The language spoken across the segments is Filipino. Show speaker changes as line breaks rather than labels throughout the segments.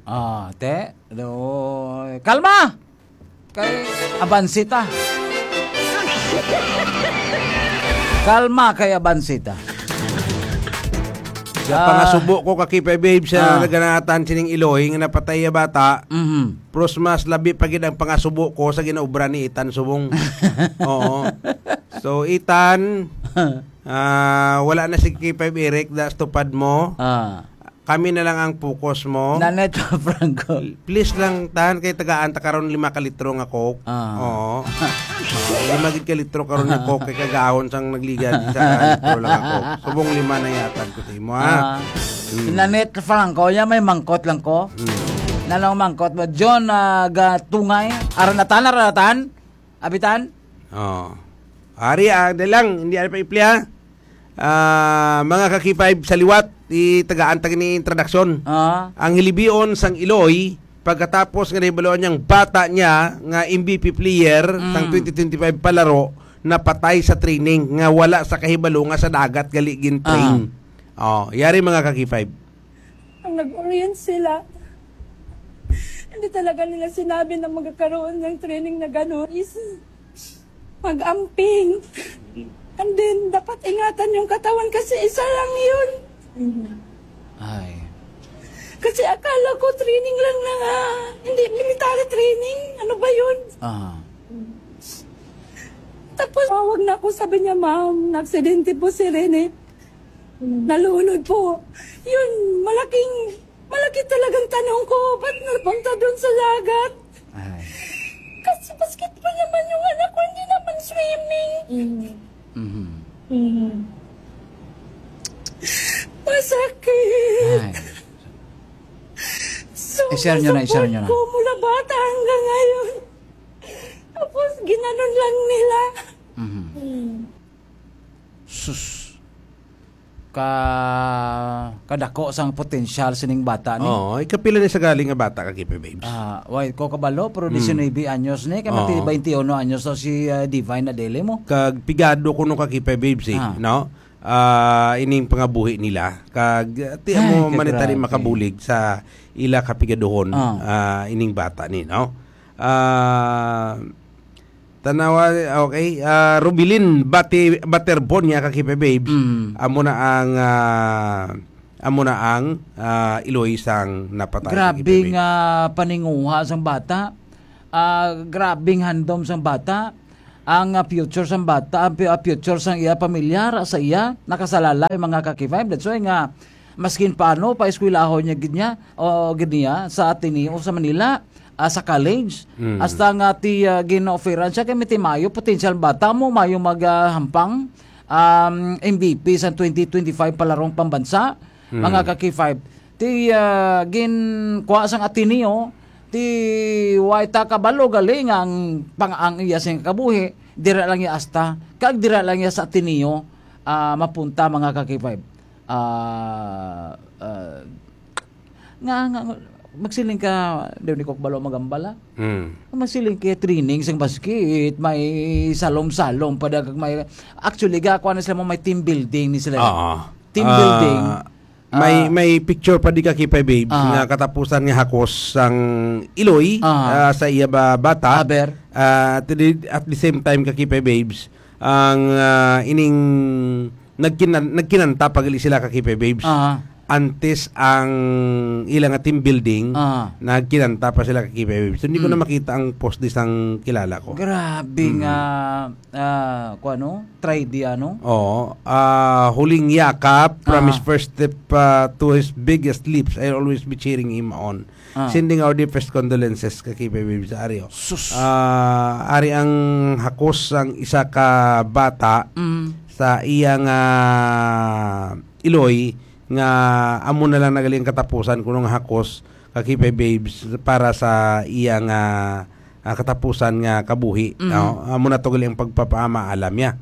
Te. Kalma! Kay Abansita. Kalma kay Abansita.
Pangasubo ko kakipay babe sa naganatan sining Iloy nga napatay ya bata. Pros mas labi pagid ang pangasubo ko sa ginaubra ni Itan Subong. Oo. So Itan, wala na si K5 Eric, das tupad mo. Kami na lang ang focus mo.
Nanet Franco.
Please lang tahan kay tagaan ta karon 5 ka litro nga coke. Oo. 5 ka litro karon nga coke kay kagahon sang nagliga sa litro lang ako. Subong 5 na yata ko ti mo ha.
Nanet Franco, ya may mangkot lang ko. Nalang mangkot mo John gatungay aranatan abitan.
Ari de lang hindi pa ipli ha. Mga kakipay sa liwat itagaan tag ni introduction. Ang hilibion sang Iloy pagkatapos nga naibaloan niyang bata niya nga MVP player sang 2025 palaro napatay sa training nga wala sa kahibalo nga sa dagat gali gin train. Yari mga kakipay.
Ang nag-orient sila. Hindi talaga nila sinabi na magkakaroon ng training na gano'n is mag-amping. And then, dapat ingatan yung katawan kasi isa lang yun.
Ay.
Kasi akala ko training lang na nga. Hindi, military training. Ano ba yun? Tapos, tawag na ako, sabi niya, ma'am, na-aksidente po si Rene. Nalunod po. Yun, malaki talagang tanong ko. Ba't napunta doon sa dagat?
Ay.
Kasi basketball naman yung anak ko, hindi naman swimming. Masakit. So,
I-share nyo na.
ko mula bata hanggang ngayon. Tapos, ginanon lang nila.
Sus. Kadako sang potensyal sining bata ni.
Ikapila ni sa galing nga bata kakipay babes.
Wait, ko kabalo, pero 19 anyos ni, kaya mati 21 anyos to si Divine Adele mo.
Kag pigado ko nung kakipay babes no? Ining pangabuhi nila. Kag ti mo manitari makabulig sa ila kapigadohon ining bata ni, no? Tanawa, okay. Rubilin Baterbon niya kakipay babes. Amo na ang Iloy sang napatay.
Grabing paninguha sang bata. Grabing handom sang bata. Ang future sang bata, ang future sang iya pamilyar sa iya nakasalalay mga kakipay. That's why nga maskin paano pa eskwelahon niya ginya o ginya sa Ateneo sa Manila. Sa college. Hasta nga ti gina-offeran siya kay mayo potential bata mo mayo maghampang MVP sa 2025 palarong pambansa mga kaki-5 ti kuha sang Ateneo ti waita kabalo galing ang pang-ang iya sing kabuhi dira lang ya hasta kag dira lang ya sa Ateneo mapunta mga kaki-5 nga magsiling ka daw ni Kokbalo magambala. Magsiling ka training sang basket, may salom-salom padag may actually gakuan sila mo may team building ni sila. Team building.
May picture pa di ka kipay babes nga katapusan nga hakos sang Iloy sa iya bata. At the same time ka kipay babes ang ining nagkinanta pagali sila ka kipay babes. Antes ang ilang team building nagkinanta pa sila kakipay. So hindi ko na makita ang post dis ang kilala ko.
Grabe nga try di ano?
Huling yakap from his first step to his biggest leaps. I'll always be cheering him on. Sending our deepest condolences kakipay sa Ario. Ari ang hakos ang isa ka bata sa iyang Iloy nga amo na lang nagaling katapusan kuno nga hakos kakipay babes para sa iyang katapusan nga kabuhi. Amo na to galing pagpapamaalam niya.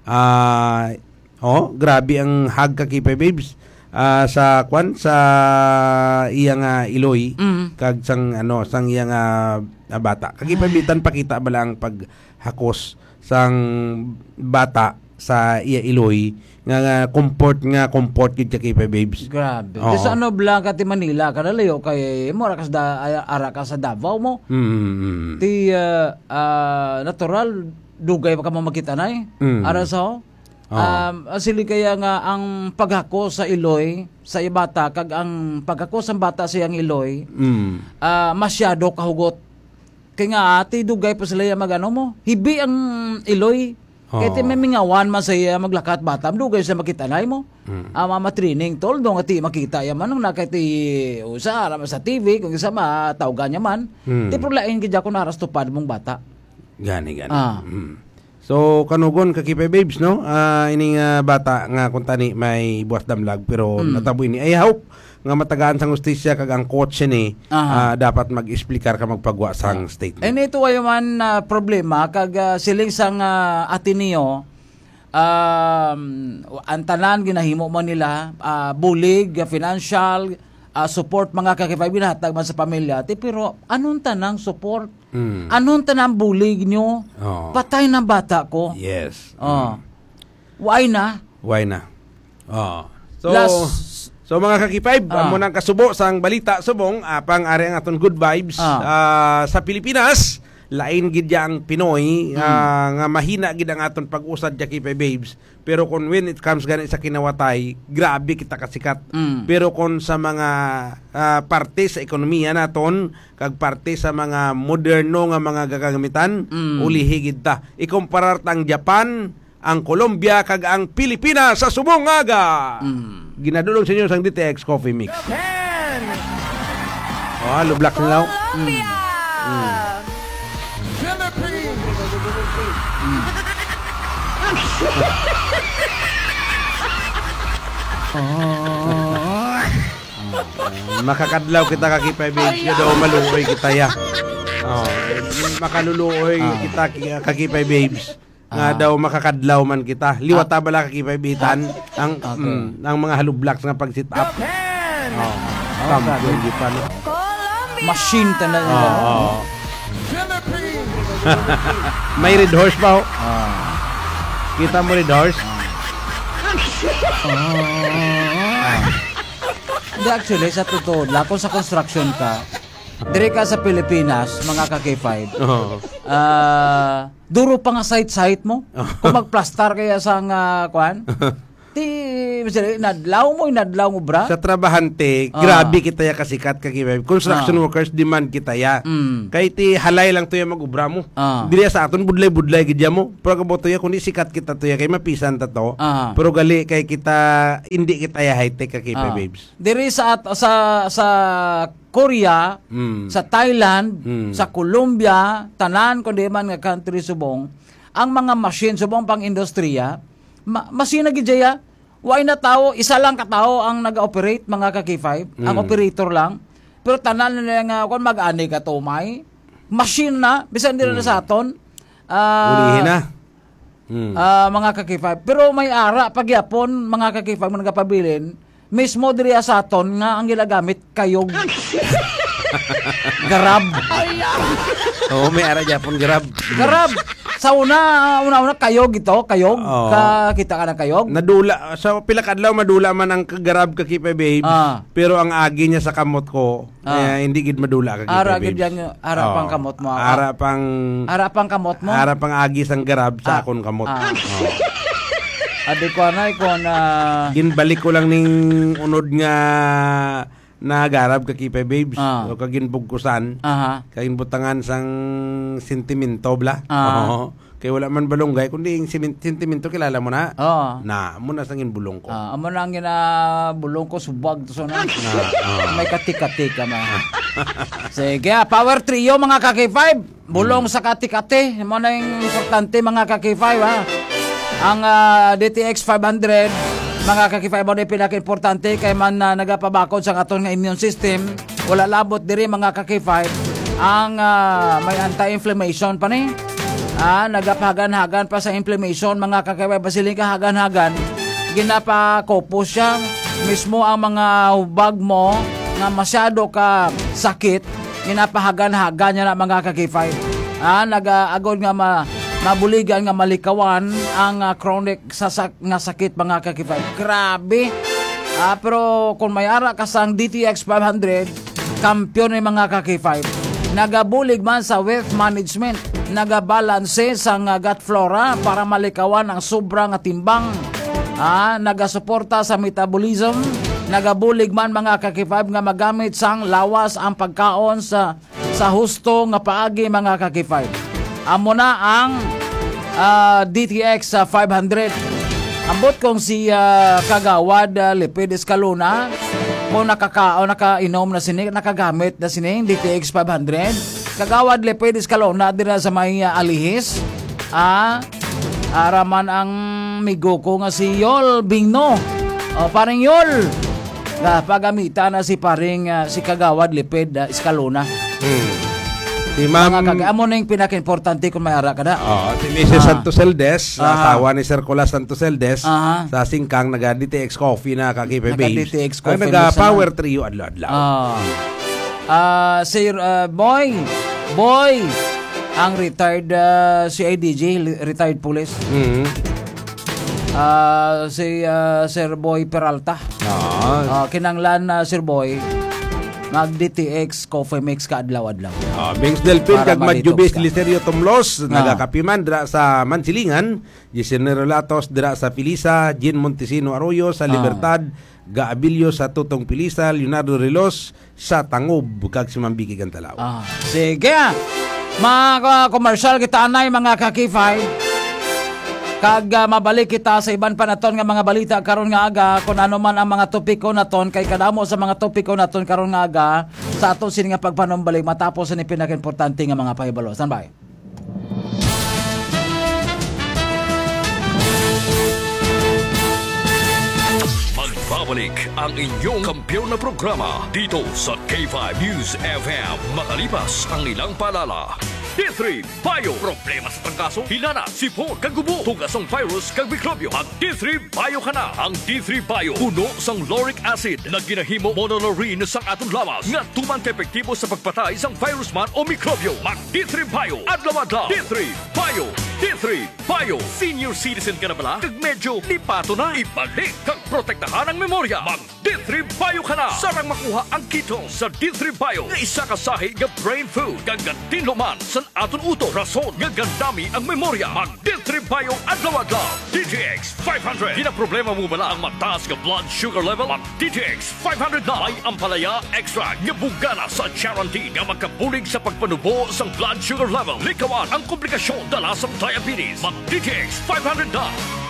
Grabe ang hag kakipay babes sa iyang Iloy kag sang iyang bata. Kakipay bitan pakita ba lang pag hakos sang bata sa iya Iloy nga comfort gid kay babes.
Grabe. Sa ano Blanca ti Manila kada layo kay mo ara ka sa Davao mo. Ti natural dugay pa ka makita nay. Ara sa asili kaya nga ang paghako sa Iloy sa ibata kag ang paghako sa bata sa iyang Iloy masyado kahugot. Kaya nga ati dugay pa sila magano mo. Hibi ang Iloy. Kaya may mingawan man sa iya maglakat bata. Dugay sa makita na mo. Training tol dong ati makita yaman nung nakati usa sa TV kung isa matawgan yaman. Ti prolain gid ko naras tupad mong bata.
Gani. So kanugon kakipay babes no. Ining bata nga kung tani may buwas damlag pero natabo ini. I hope nga matagaan sang hustisya kag ang coach ni dapat mag-explicar ka magpagwa sang statement.
Ito ay man problema kag siling sang Ateneo ang tanan ginahimo man nila bulig financial support mga kakipay binahatag man sa pamilya pero anong tanang support anong tanang bulig nyo patay ng bata ko
yes
why na
So mga kakipayb, amo nang kasubo sang balita subong pang ari ang aton good vibes sa Pilipinas. Lain gid ang Pinoy nga mahina gid ang aton pag-usad ja kipay babes. Pero when it comes gani sa kinawatay, grabe kita kasikat. Pero kung sa mga parte sa ekonomiya naton kag parte sa mga moderno nga mga gagamitan, uli higid ta. Ikumparar tang Japan, ang Colombia kag ang Pilipinas sa subong aga. Ginadulong sa inyo sang DTX Coffee Mix. Lublak na lang. Makakadlaw kita kakipay babes. Daw maluoy kita ya. Makaluluoy kita kakipay babes. Nga daw makakadlaw man kita. Liwata bala kakipay bitan ang mga halublaks nga pag-sit up. Kampiyon di pa no.
Machine tanan nila.
May red horse pa ho. Kita mo red horse?
Actually, sa totoo, kung sa construction ka, dire ka sa Pilipinas, mga ka-K5, duro pa nga site mo. Kung magplastar kaya sa kwan, inadlaw mo bra.
Sa trabahante, grabe kita ya kasikat kakibay. Construction workers demand kita ya. Kay ti halay lang to ya mag-ubra mo. Dili sa aton budlay-budlay gidya mo. Pero kaboto ya kundi sikat kita to ya kay mapisan ta to. Pero gali kay kita hindi kita ya high-tech kakibay babes.
Diri sa Korea, sa Thailand, sa Colombia, tanan kundi man nga country subong, ang mga machine subong pang industriya, machine na gidya. Why na tao, isa lang katao ang nag-operate mga ka-K5, ang operator lang. Pero tanan nila nga kung mag-ani ka to may machine na, bisan nila na sa aton.
Ulihin na.
Mga ka-K5. Pero may ara pagyapon mga ka-K5 mo nagapabilin, mismo diri sa aton nga ang ginagamit kayog. Garab.
May ara japon garab.
Garab. Sa una kayog kita ka ng kayog.
Nadula sa pila kadlaw madula man ang garab ka kipay babes. Pero ang agi niya sa kamot ko hindi gid madula ka kipay babes.
Pang kamot mo.
Ara pang
kamot mo.
Ara pang agi sang garab sa akon kamot.
Adi ko na
ginbalik ko lang ning unod nga nagarab ka kipay babes o kaginbugkusan kaginbutangan sang sentimento bla kay wala man balunggay kundi yung sentimento kilala mo na na mo na sang ginbulong ko
amo na ang ginabulong ko subag to na may katik-katik ka na sige power trio mga ka-K5 bulong sa katik-kati mo na yung importante mga ka-K5 ang DTX 500 mga ka-K5 mo na pinaka-importante kay man nagapabakod sa aton nga immune system wala labot diri mga ka-K5 ang may anti-inflammation pa ni nagapahagan-hagan pa sa inflammation mga ka-K5 basiling kahagan-hagan ginapakopos siya mismo ang mga hubag mo nga masyado ka sakit ginapahagan-hagan niya na mga ka-K5 nag-agod nga mabuligan nga malikawan ang chronic nga sakit mga kakipay. Grabe. Pero kung may ara ka sang DTX 500, kampyon ng mga kakipay. Nagabulig man sa wealth management, nagabalanse sa gut flora para malikawan ang sobrang timbang. Nagasuporta sa metabolism, nagabulig man mga kakipay nga magamit sang lawas ang pagkaon sa husto nga paagi mga kakipay. Amo na ang DTX 500. Ambot kong si Kagawad Lipid Escalona kung nakainom na sining, nakagamit na sining DTX 500. Kagawad Lipid Escalona dira sa may alihis. Araman ang migo ko nga si Yol Bingno. Paring Yol. Pagamita na si paring si Kagawad Lipid Escalona.
Si Ma'am...
Amo na yung pinaka-importante kung may ara ka na.
Si Mrs. Santos Eldes, asawa ni Sir Colas Santos Eldes, sa Singkang, nag-DTX Coffee na kakipibabes.
Nag-DTX Coffee.
Ang nag-Power Trio, adlaw-adlaw.
Sir Boy, ang retired CIDG, retired police. Si Sir Boy Peralta. Kinanglan Sir Boy, mag-DTX Coffee Mix ka adlaw-adlaw.
Bings Delpin kag Madjubis Listerio Tumlos, nagakapiman dira sa Mansilingan, Gisenero Latos dira sa Pilisa, Jean Montesino Arroyo sa Libertad, Gaabilio sa Tutong Pilisa, Leonardo Relos sa Tangob kag si Mambiki Gantalaw.
Sige. Mga commercial kita anay mga kakifay. Kag mabalik kita sa iban pa naton nga mga balita karon nga aga kung ano man ang mga topiko naton kay kadamo sa mga topiko naton karon nga aga sa ato sini nga pagpanumbalik matapos ni pinaka-importante nga mga pahibalo. Standby.
Magbabalik ang inyong kampiyon na programa dito sa K5 News FM makalipas ang ilang paalala. D3 Bio. Problema sa trangkaso, hinana, sipon, kagubo, tugasong virus, kag mikrobyo. Mag D3 Bio ka na. Ang D3 Bio, puno sang lauric acid na ginahimo monolaurin sang atong lawas nga tuman ka-epektibo sa pagpatay sang virus man o mikrobyo. Mag D3 Bio. Adlaw-adlaw. D3 Bio. D3 Bio. Senior citizen ka na bala? Kag medyo lipato na. Ibalik kag protektahan ang memorya. Mag D3 Bio ka na. Sarang makuha ang keto sa D3 Bio nga isa ka sahi nga brain food kag tinluman sa aton uto. Rason nga gandami ang memorya. Mag D3 Bio adlaw-adlaw. DTX 500. Di na problema mo bala ang mataas nga blood sugar level? Mag DTX 500 na. May ampalaya extra nga bugana sa guarantee nga magkabulig sa pagpanubo sang blood sugar level. Likawan ang komplikasyon dala sa diabetes. Mag DTX 500 na.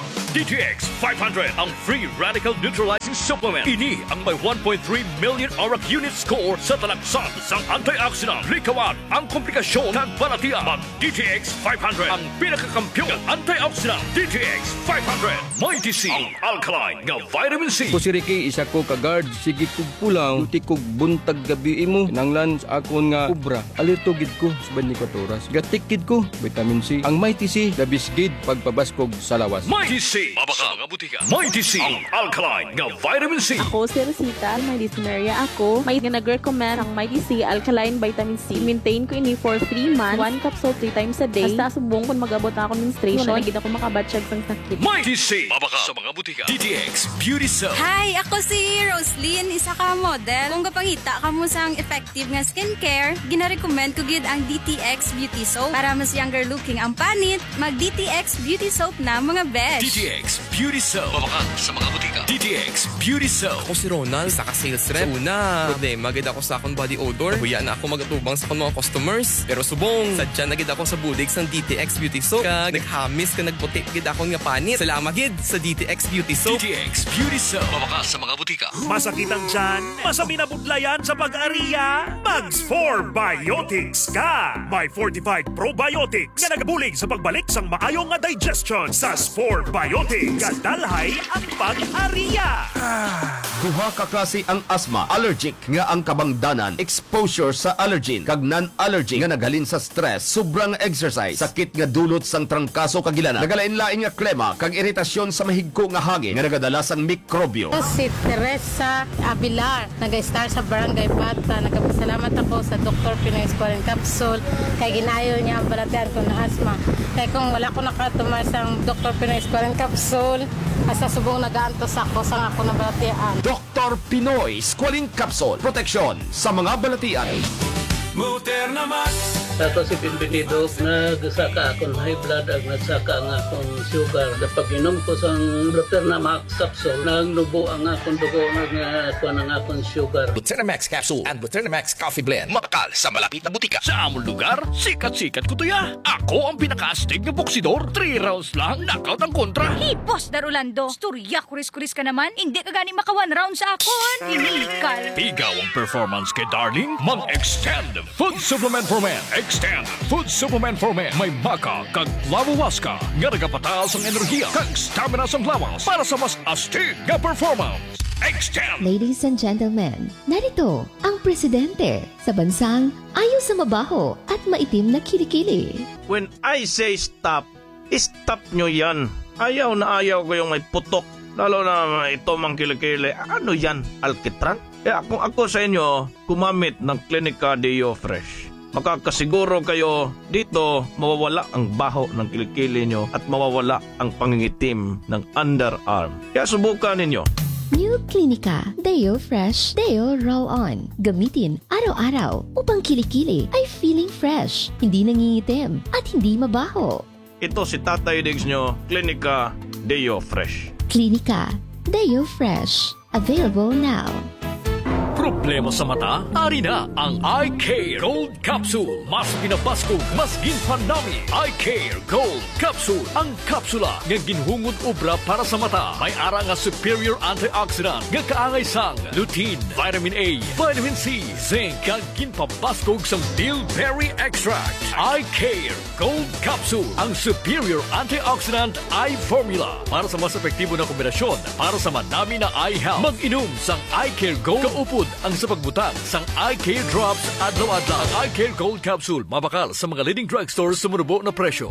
DTX 500 ang free radical neutralizing supplement. Ini ang may 1.3 million ORAC unit score sa talagsan sang antioxidant. Likawan ang komplikasyon kag balatian. Mag DTX 500 ang pinakakampiyon ng antioxidant. DTX 500 may DC ang alkaline nga vitamin C.
Ko si Ricky, isa ko ka-guard. Sige kog pulang, luti kog buntag gabi mo. Nanglan sa akon nga kubra. Alerto gid ko sa 24 oras. Gatikid ko, vitamin C. Ang may TC, dabisgid pagpabaskog sa lawas.
May TC. Mabaka mga butika. May TC ang alkaline nga vitamin C.
Ako si Rosita, may dysuria ako. May nag-recommend ang may TC alkaline vitamin C. Maintain ko ini for 3 months. 1 capsule 3 times a day. Basta subong kung mag-abot ako menstruation. Nagid ako makabatsyag sang sakit.
May TC. Mabaka sa mga butika. DTX Beauty Soap.
Hi, ako si Roslyn, isa ka model. Kung kapangita ka mo sang effective nga skincare, gina-recommend ko gid ang DTX Beauty Soap. Para mas younger looking ang panit, mag DTX Beauty Soap na mga besh.
DTX Beauty Soap. Mabaka sa mga butika. DTX Beauty Soap.
Ako si Ronald, isa ka sales rep. So una, problema gid ako sa akong body odor. Huya na ako magatubang sa akong mga customers. Pero subong, sadya na gid ako sa budig sang DTX Beauty Soap. Kag naghamis ka nagputi gid akong nga panit. Salamat gid sa DTX Beauty Soap.
DTX Beauty Soap. Mabaka sa mga butika.
Masakit ang tiyan? Masami na budlayan sa pag-ariya? Mags 4 Biotics ka! May fortified probiotics nga nagabulig sa pagbalik sang maayong nga digestion sa 4 Biotics. Kadalhay ang pag-ariya!
Duha ka klase ang asma: allergic nga ang kabangdanan, exposure sa allergen, kag non-allergic nga naghalin sa stress, sobrang exercise, sakit nga dulot sang trangkaso kag ilana, nagalain-lain nga klema kag iritasyon sa mahigko nga hangin nga nagadala sang mikrobyo.
Si Teresa Abilar, nag-star sa Barangay Bata. Nagpasalamat ako sa Dr. Pinoy Squalene Capsule kay ginayo niya ang balatian ko na asma. Kaya kung wala ko nakatumar sa Dr. Pinoy Squalene Capsule, asa subong nagaantos ako sa ako na balatian.
Dr. Pinoy Squalene Capsule, proteksyon sa mga balatian.
Moderna Max. Ako si Bienvenido, nagsaka akong high blood at nagsaka ang akong sugar. Kapag inom ko sa Moderna Max capsule, nagnubo ang akong dugo, nagkuhan ang akong sugar.
Moderna Max capsule and Moderna Max coffee blend. Makakal sa malapit na butika. Sa among lugar, sikat-sikat ko tuya. Ako ang pinaka-astig na boksidor. 3 rounds lang, knockout ang kontra.
Hey, Boss Darulando, storya kuris-kuris ka naman. Hindi ka gani maka 1 round sa akon. Inikal.
Tigaw ang performance kay Darling. Mag-extend food supplement for men. Extend food supplement for men. May maka kag lavawaska nga nagapataas ang enerhiya kag stamina sa lawas para sa mas astig nga performance. Extend!
Ladies and gentlemen, narito ang presidente sa bansang ayaw sa mabaho at maitim na kilikili.
When I say stop, stop nyo yan. Ayaw na ayaw ko yung may putok. Lalo na ito mang kilikili. Ano yan? Alkitran? Kaya kung ako sa inyo, kumamit ng Clinica Deo Fresh. Makakasiguro kayo dito mawawala ang baho ng kilikili nyo at mawawala ang pangingitim ng underarm. Kaya subukan ninyo.
New Clinica Deo Fresh Deo Roll-On. Gamitin araw-araw upang kilikili ay feeling fresh, hindi nangingitim at hindi mabaho.
Ito si Tatay Diggs nyo, Clinica Deo Fresh.
Clinica Deo Fresh. Available now.
Problema sa mata? Ari na ang Eye Care Gold Capsule. Mas pinabaskog, mas ginpanami. Eye Care Gold Capsule. Ang kapsula nga ginhungod obra para sa mata. May ara nga superior antioxidant nga kaangay sang lutein, vitamin A, vitamin C, zinc kag ginpabaskog sang bilberry extract. Eye Care Gold Capsule. Ang superior antioxidant eye formula para sa mas epektibo na kombinasyon para sa madami na eye health. Mag-inom sang Eye Care Gold kaupod ang sa pagbutang sang Eye Care Drops adlaw-adlaw. Ang Eye Care Gold Capsule mabakal sa mga leading drugstores sa marubo na presyo.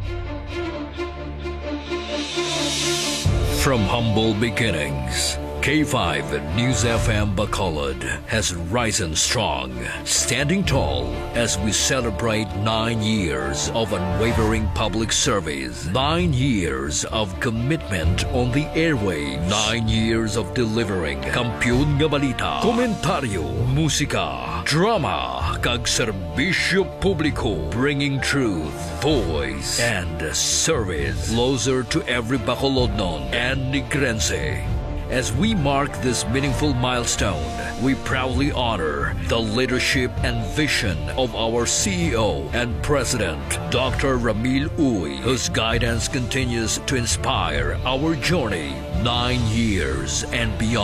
From humble beginnings, K5 News FM Bacolod has risen strong, standing tall as we celebrate 9 years of unwavering public service, 9 years of commitment on the airwaves, 9 years of delivering kampiyon nga balita, komentaryo, musika, drama, kag serbisyo publiko, bringing truth, voice, and service closer to every Bacolodnon and Negrense. As we mark this meaningful milestone, we proudly honor the leadership and vision of our CEO and President, Dr. Ramil Uy, whose guidance continues to inspire our journey 9 years and beyond.